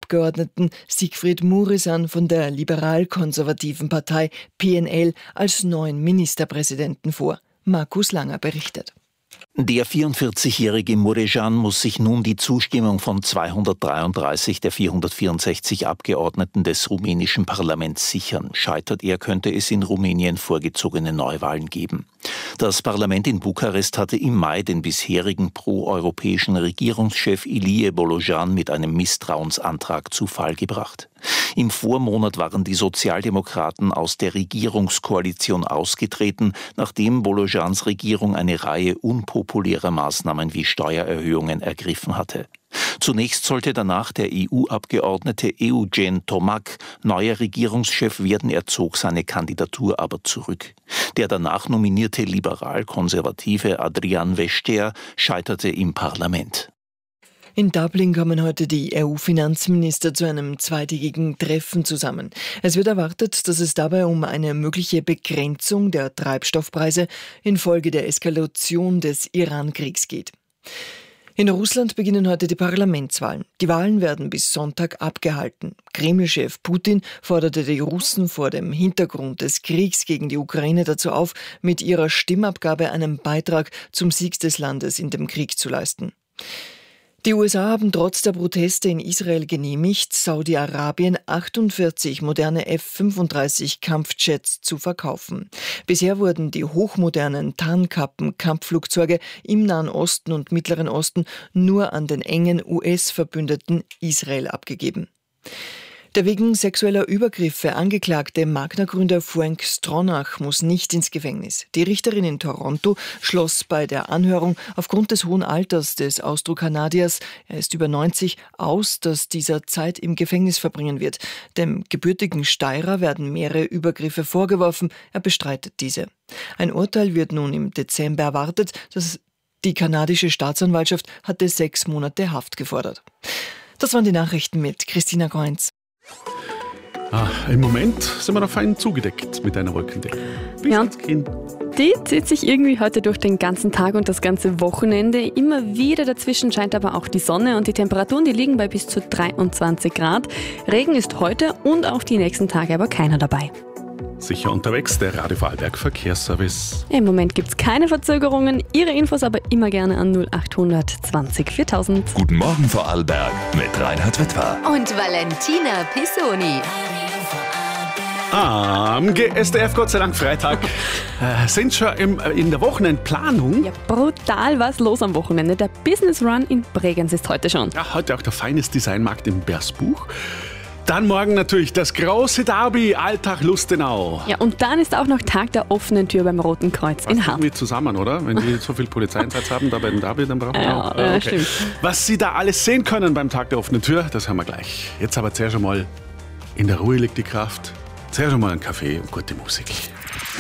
ÖVP-Abgeordneten Siegfried Mureşan von der liberal-konservativen Partei PNL als neuen Ministerpräsidenten vor. Markus Langer berichtet. Der 44-jährige Mureşan muss sich nun die Zustimmung von 233 der 464 Abgeordneten des rumänischen Parlaments sichern. Scheitert er, könnte es in Rumänien vorgezogene Neuwahlen geben. Das Parlament in Bukarest hatte im Mai den bisherigen proeuropäischen Regierungschef Ilie Bolojan mit einem Misstrauensantrag zu Fall gebracht. Im Vormonat waren die Sozialdemokraten aus der Regierungskoalition ausgetreten, nachdem Bolojans Regierung eine Reihe unpopulärer Maßnahmen wie Steuererhöhungen ergriffen hatte. Zunächst sollte danach der EU-Abgeordnete Eugen Tomac neuer Regierungschef werden, er zog seine Kandidatur aber zurück. Der danach nominierte liberal-konservative Adrian Veștea scheiterte im Parlament. In Dublin kommen heute die EU-Finanzminister zu einem zweitägigen Treffen zusammen. Es wird erwartet, dass es dabei um eine mögliche Begrenzung der Treibstoffpreise infolge der Eskalation des Iran-Kriegs geht. In Russland beginnen heute die Parlamentswahlen. Die Wahlen werden bis Sonntag abgehalten. Kreml-Chef Putin forderte die Russen vor dem Hintergrund des Kriegs gegen die Ukraine dazu auf, mit ihrer Stimmabgabe einen Beitrag zum Sieg des Landes in dem Krieg zu leisten. Die USA haben trotz der Proteste in Israel genehmigt, Saudi-Arabien 48 moderne F-35 Kampfjets zu verkaufen. Bisher wurden die hochmodernen Tarnkappen-Kampfflugzeuge im Nahen Osten und Mittleren Osten nur an den engen US-Verbündeten Israel abgegeben. Der wegen sexueller Übergriffe angeklagte Magna-Gründer Frank Stronach muss nicht ins Gefängnis. Die Richterin in Toronto schloss bei der Anhörung aufgrund des hohen Alters des Austro-Kanadiers, er ist über 90, aus, dass dieser Zeit im Gefängnis verbringen wird. Dem gebürtigen Steirer werden mehrere Übergriffe vorgeworfen, er bestreitet diese. Ein Urteil wird nun im Dezember erwartet. Die kanadische Staatsanwaltschaft hatte 6 Monate Haft gefordert. Das waren die Nachrichten mit Christina Goinz. Im Moment sind wir da fein zugedeckt mit einer Wolkendecke. Die zieht sich irgendwie heute durch den ganzen Tag und das ganze Wochenende. Immer wieder dazwischen scheint aber auch die Sonne und die Temperaturen, die liegen bei bis zu 23 Grad. Regen ist heute und auch die nächsten Tage aber keiner dabei. Sicher unterwegs, der Radio Vorarlberg Verkehrsservice. Im Moment gibt es keine Verzögerungen. Ihre Infos aber immer gerne an 0800 20 4000. Guten Morgen Vorarlberg mit Reinhard Wittwer. Und Valentina Pisoni. Am GSDF, Gott sei Dank Freitag, sind schon in der Wochenendplanung. Ja, brutal was los am Wochenende. Der Business Run in Bregenz ist heute schon. Ja, heute auch der Feines Designmarkt in Bersbuch. Dann morgen natürlich das große Derby, Altach-Lustenau. Ja, und dann ist auch noch Tag der offenen Tür beim Roten Kreuz in Hart. Irgendwie zusammen, oder? Wenn die so viel Polizeieinsatz haben, da bei dem Derby, dann brauchen wir auch. Ja, stimmt. Was Sie da alles sehen können beim Tag der offenen Tür, das hören wir gleich. Jetzt aber zuerst einmal, in der Ruhe liegt die Kraft. Zuerst einmal einen Kaffee und gute Musik.